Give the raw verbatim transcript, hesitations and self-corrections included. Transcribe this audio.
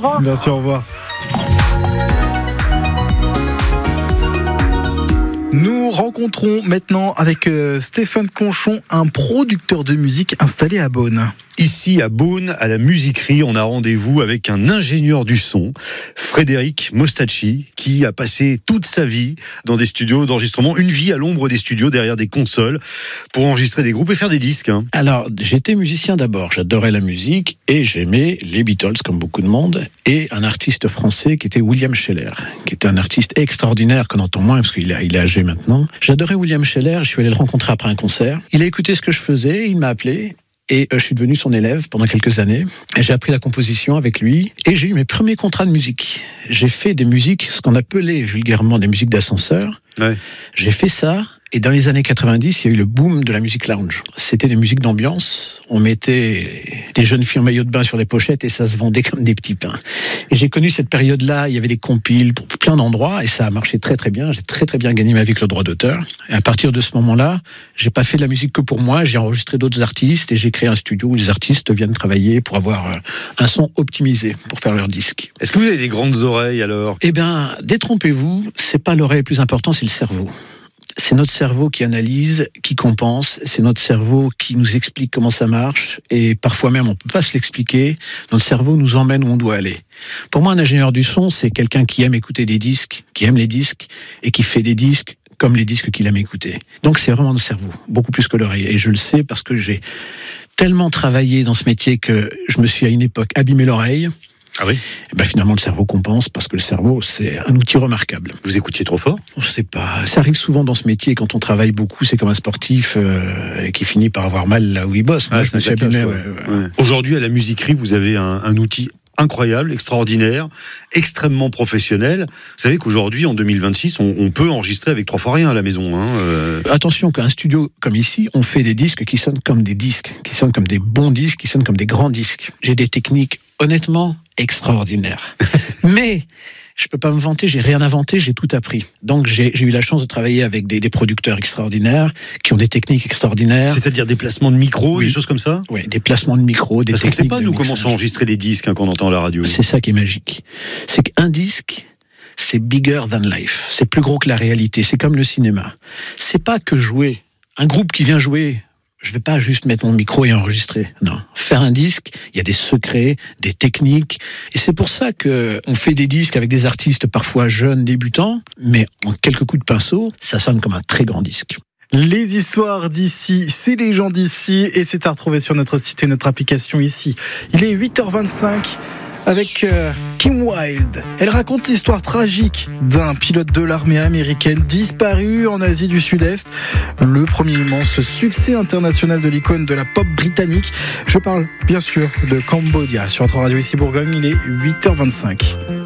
revoir. Merci, au revoir. Nous rencontrons maintenant avec euh, Stéphane Conchon, un producteur de musique installé à Beaune. Ici à Beaune, à la Musiquerie, on a rendez-vous avec un ingénieur du son, Frédéric Mostacci, qui a passé toute sa vie dans des studios d'enregistrement, une vie à l'ombre des studios, derrière des consoles, pour enregistrer des groupes et faire des disques. Hein. Alors, j'étais musicien d'abord, j'adorais la musique et j'aimais les Beatles, comme beaucoup de monde, et un artiste français qui était William Sheller, qui était un artiste extraordinaire qu'on entend moins parce qu'il est, il est âgé maintenant. J'adorais William Sheller, je suis allé le rencontrer après un concert. Il a écouté ce que je faisais, il m'a appelé. Et euh, je suis devenu son élève pendant quelques années. Et j'ai appris la composition avec lui. Et j'ai eu mes premiers contrats de musique. J'ai fait des musiques, ce qu'on appelait vulgairement des musiques d'ascenseur. Ouais. J'ai fait ça. Et dans les années quatre-vingt-dix, il y a eu le boom de la musique lounge. C'était des musiques d'ambiance. On mettait des jeunes filles en maillot de bain sur les pochettes et ça se vendait comme des petits pains. Et j'ai connu cette période-là. Il y avait des compiles pour plein d'endroits et ça a marché très très bien. J'ai très très bien gagné ma vie avec le droit d'auteur. Et à partir de ce moment-là, j'ai pas fait de la musique que pour moi. J'ai enregistré d'autres artistes et j'ai créé un studio où les artistes viennent travailler pour avoir un son optimisé pour faire leur disque. Est-ce que vous avez des grandes oreilles alors ? Eh bien, détrompez-vous, c'est pas l'oreille le plus important, c'est le cerveau. C'est notre cerveau qui analyse, qui compense, c'est notre cerveau qui nous explique comment ça marche, et parfois même on peut pas se l'expliquer, notre cerveau nous emmène où on doit aller. Pour moi, un ingénieur du son, c'est quelqu'un qui aime écouter des disques, qui aime les disques, et qui fait des disques comme les disques qu'il aime écouter. Donc c'est vraiment le cerveau, beaucoup plus que l'oreille, et je le sais parce que j'ai tellement travaillé dans ce métier que je me suis à une époque abîmé l'oreille. Ah oui. Et ben finalement, le cerveau compense parce que le cerveau, c'est un outil remarquable. Vous écoutiez trop fort ? Je sais pas. Ça arrive souvent dans ce métier quand on travaille beaucoup. C'est comme un sportif euh, qui finit par avoir mal là où il bosse. Moi, ah, je me suis abîmé. Ouais, ouais. Ouais. Aujourd'hui, à la Musiquerie, vous avez un, un outil incroyable, extraordinaire, extrêmement professionnel. Vous savez qu'aujourd'hui, en deux mille vingt-six, on, on peut enregistrer avec trois fois rien à la maison. Hein, euh... Attention qu'un studio comme ici, on fait des disques qui sonnent comme des disques, qui sonnent comme des bons disques, qui sonnent comme des grands disques. J'ai des techniques, honnêtement, extraordinaires. Mais je peux pas me vanter, j'ai rien inventé, j'ai tout appris. Donc j'ai, j'ai eu la chance de travailler avec des, des producteurs extraordinaires, qui ont des techniques extraordinaires. C'est-à-dire des placements de micro, oui. Des choses comme ça ? Oui, des placements de micro, des Parce techniques. Parce qu'on ne sait pas, nous, mixage. comment s'enregistrer des disques hein, qu'on entend à la radio. C'est ça qui est magique. C'est qu'un disque, c'est bigger than life. C'est plus gros que la réalité. C'est comme le cinéma. C'est pas que jouer. Un groupe qui vient jouer, je vais pas juste mettre mon micro et enregistrer. Non. Faire un disque, il y a des secrets, des techniques. Et c'est pour ça que on fait des disques avec des artistes parfois jeunes, débutants, mais en quelques coups de pinceau, ça sonne comme un très grand disque. Les histoires d'ici, c'est les gens d'ici, et c'est à retrouver sur notre site et notre application ici. Il est huit heures vingt-cinq avec euh, Kim Wilde. Elle raconte l'histoire tragique d'un pilote de l'armée américaine disparu en Asie du Sud-Est. Le premier immense succès international de l'icône de la pop britannique. Je parle bien sûr de Cambodia. Sur notre radio ici Bourgogne, il est huit heures vingt-cinq.